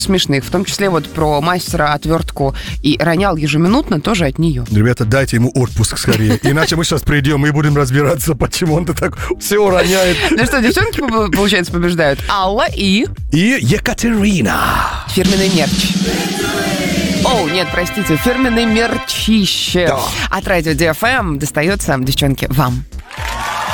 смешных, в том числе вот про мастера отвертку и ронял ежеминутно, тоже от нее. Ребята, дайте ему отпуск скорее, иначе мы сейчас придем и будем разбираться, почему он так все роняет. Ну что, девчонки, получается, побеждают. Алла и Екатерина. Фирменный мерч. О, нет, простите, фирменный мерчище. Да. От радио DFM достается, девчонки, вам.